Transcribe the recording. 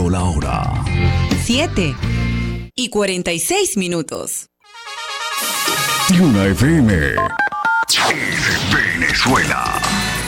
Sonando la hora. 7:46. Tiuna FM es Venezuela.